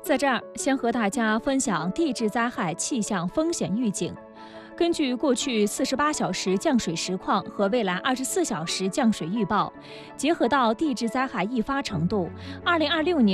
在这儿，先和大家分享地质灾害气象风险预警。根据过去48小时降水实况和未来24小时降水预报，结合到地质灾害易发程度，2026年